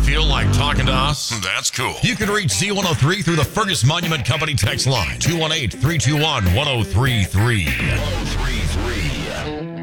feel like talking to us? That's cool. You can reach Z103 through the Fergus Monument Company text line, 218-321-1033.